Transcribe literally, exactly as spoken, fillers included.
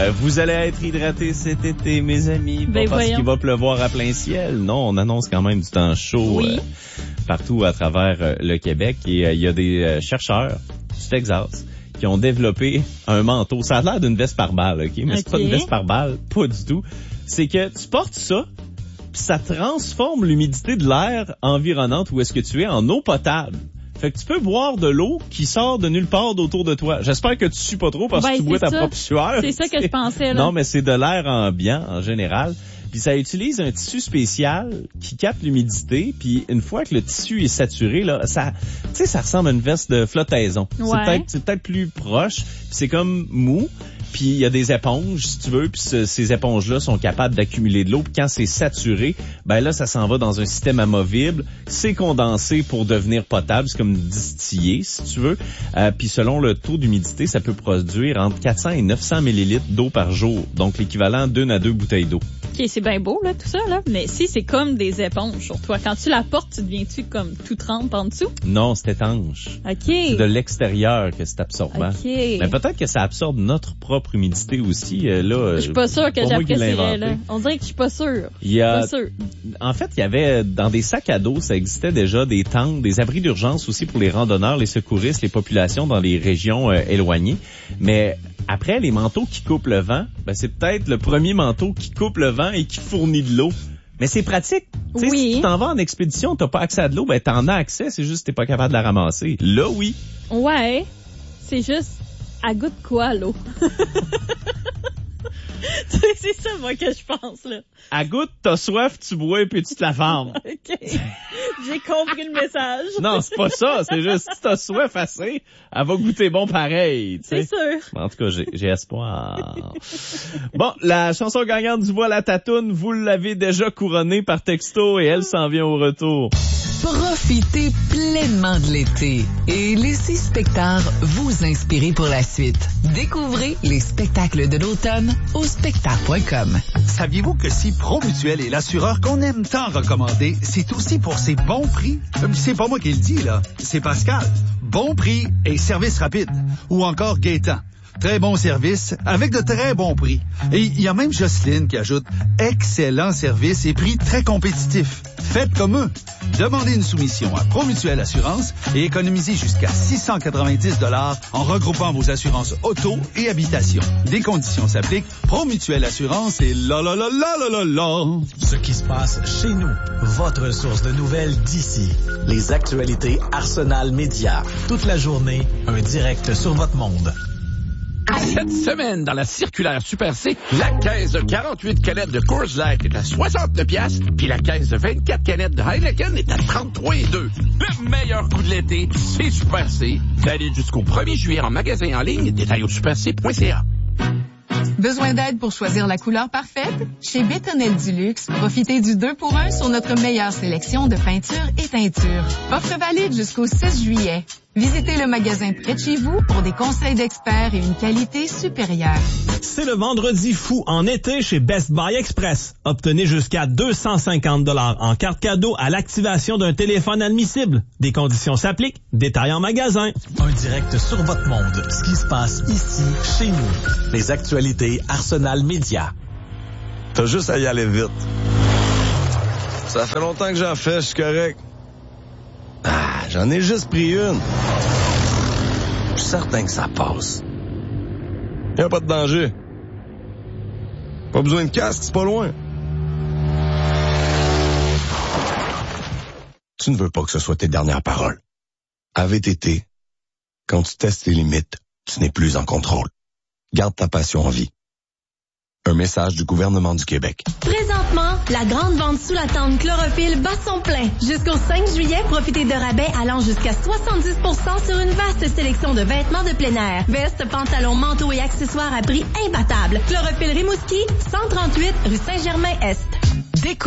Euh, vous allez être hydratés cet été, mes amis. Ben pas parce voyons. qu'il va pleuvoir à plein ciel. Non, on annonce quand même du temps chaud Oui. euh, partout à travers euh, le Québec. Et il euh, y a des euh, chercheurs du Texas qui ont développé un manteau. Ça a l'air d'une veste par balle, OK? Mais OK. c'est pas une veste par balle, pas du tout. C'est que tu portes ça, puis ça transforme l'humidité de l'air environnante où est-ce que tu es en eau potable. Fait que tu peux boire de l'eau qui sort de nulle part d'autour de toi. J'espère que tu sues pas trop parce Ben, que tu c'est bois ta ça. propre sueur. C'est ça que je pensais, là. Non, mais c'est de l'air ambiant en général. Puis ça utilise un tissu spécial qui capte l'humidité. Puis une fois que le tissu est saturé, là, ça, tu sais, ça ressemble à une veste de flottaison. Ouais. C'est peut-être, c'est peut-être plus proche. Puis c'est comme mou. Puis il y a des éponges, si tu veux, puis ce, ces éponges-là sont capables d'accumuler de l'eau. Puis quand c'est saturé, ben là, ça s'en va dans un système amovible. C'est condensé pour devenir potable. C'est comme distillé, si tu veux. Euh, puis selon le taux d'humidité, ça peut produire entre quatre cents et neuf cents millilitres d'eau par jour. Donc l'équivalent d'une à deux bouteilles d'eau. OK, c'est bien beau, là, tout ça, là. Mais si c'est comme des éponges sur toi, quand tu la portes, tu deviens-tu comme tout trempe en dessous? Non, c'est étanche. OK. C'est de l'extérieur que c'est absorbant. OK. Mais peut-être que ça absorbe notre propre humidité aussi. Euh, là, Je suis pas sûre que pour moi qui l'ai j'apprécierais, inventé. là. On dirait que je suis pas sûre. Il y a, Pas sûre. en fait, il y avait dans des sacs à dos, ça existait déjà des tentes, des abris d'urgence aussi pour les randonneurs, les secouristes, les populations dans les régions euh, éloignées. Mais après, les manteaux qui coupent le vent, ben c'est peut-être le premier manteau qui coupe le vent et qui fournit de l'eau. Mais c'est pratique. Tu sais, Oui. si tu t'en vas en expédition, t'as pas accès à de l'eau, ben t'en as accès, c'est juste que t'es pas capable de la ramasser. Là, oui. Ouais. C'est juste, à goût de quoi, l'eau? Tu sais, c'est ça, moi, que je pense, là. À goutte, t'as soif, tu bois puis tu te la fermes. OK. J'ai compris le message. Non, c'est pas ça. C'est juste, si t'as soif assez, elle va goûter bon pareil, tu sais. C'est sûr. En tout cas, j'ai, j'ai espoir. Bon, la chanson gagnante du Voix la Tatoune, vous l'avez déjà couronnée par texto et elle s'en vient au retour. Profitez pleinement de l'été et laissez Spectar vous inspirer pour la suite. Découvrez les spectacles de l'automne au spectar point com. Saviez-vous que si Promutuel est l'assureur qu'on aime tant recommander, c'est aussi pour ses bons prix? C'est pas moi qui le dis, là. C'est Pascal. Bon prix et service rapide. Ou encore Gaétan. Très bon service avec de très bons prix. Et il y a même Jocelyne qui ajoute excellent service et prix très compétitifs. Faites comme eux. Demandez une soumission à Promutuel Assurance et économisez jusqu'à six cent quatre-vingt-dix dollars en regroupant vos assurances auto et habitation. Des conditions s'appliquent. Promutuel Assurance et la la la la la la la. Ce qui se passe chez nous, votre source de nouvelles d'ici. Les actualités Arsenal Média. Toute la journée, un direct sur votre monde. Cette semaine, dans la circulaire Super C, la caisse de quarante-huit canettes de Coors Light est à soixante-neuf piastres, puis la caisse de vingt-quatre canettes de Heineken est à trente-trois virgule deux. Le meilleur coup de l'été, c'est Super C. Valide jusqu'au premier juillet en magasin en ligne, détail au super c point c a. Besoin d'aide pour choisir la couleur parfaite? Chez Bétonnelle du Luxe, profitez du deux pour un sur notre meilleure sélection de peintures et teintures. Offre valide jusqu'au six juillet. Visitez le magasin près de chez vous pour des conseils d'experts et une qualité supérieure. C'est le vendredi fou en été chez Best Buy Express. Obtenez jusqu'à deux cent cinquante dollars en carte cadeau à l'activation d'un téléphone admissible. Des conditions s'appliquent. Détail en magasin. Un direct sur votre monde. Ce qui se passe ici, chez nous. Les actualités Arsenal Média. T'as juste à y aller vite. Ça fait longtemps que j'en fais, je suis correct. Ah, j'en ai juste pris une. Je suis certain que ça passe. Y a pas de danger. Pas besoin de casque, c'est pas loin. Tu ne veux pas que ce soit tes dernières paroles. À V T T, quand tu testes tes limites, tu n'es plus en contrôle. Garde ta passion en vie. Un message du gouvernement du Québec. Présentement, la grande vente sous la tente Chlorophylle bat son plein. Jusqu'au cinq juillet, profitez de rabais allant jusqu'à soixante-dix pour cent sur une vaste sélection de vêtements de plein air. Vestes, pantalons, manteaux et accessoires à prix imbattable. Chlorophylle Rimouski, cent trente-huit rue Saint-Germain-Est.